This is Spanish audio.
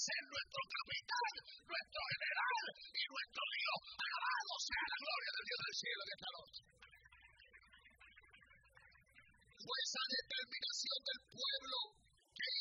ser nuestro capitán, nuestro general y nuestro Dios. Alabado sea la gloria del Dios del cielo en esta noche.